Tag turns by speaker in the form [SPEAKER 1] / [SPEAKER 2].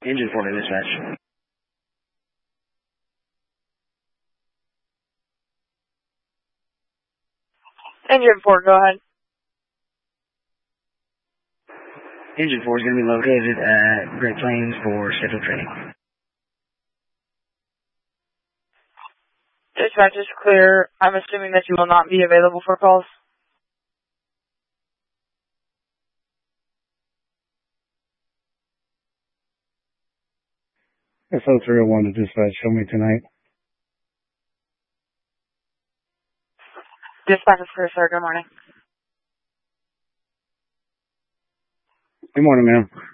[SPEAKER 1] Engine 4 to dispatch.
[SPEAKER 2] Engine 4, go ahead.
[SPEAKER 1] Engine 4 is going to be located at Great Plains for scheduled training.
[SPEAKER 2] Dispatch is clear. I'm assuming that you will not be available for calls.
[SPEAKER 3] SO301 to dispatch. Show me tonight.
[SPEAKER 2] Dispatch is clear, sir. Good morning.
[SPEAKER 3] Good morning, ma'am.